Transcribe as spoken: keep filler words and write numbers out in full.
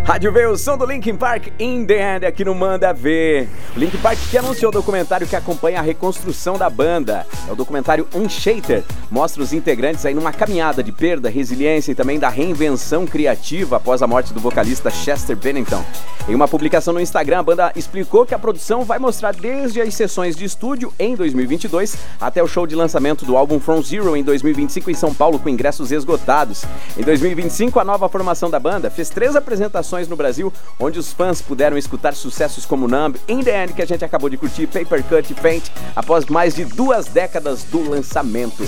Rádio veio o som do Linkin Park In The End aqui no Manda Ver. O Linkin Park que anunciou o documentário que acompanha a reconstrução da banda. É o documentário Unshatter. Mostra os integrantes aí numa caminhada de perda, resiliência e também da reinvenção criativa após a morte do vocalista Chester Bennington. Em uma publicação no Instagram, a banda explicou que a produção vai mostrar desde as sessões de estúdio em dois mil e vinte e dois até o show de lançamento do álbum From Zero em dois mil e vinte e cinco em São Paulo com ingressos esgotados. Em dois mil e vinte e cinco, a nova formação da banda fez três apresentações no Brasil, onde os fãs puderam escutar sucessos como Numb, In The End, que a gente acabou de curtir, Paper Cut e Paint, após mais de duas décadas do lançamento.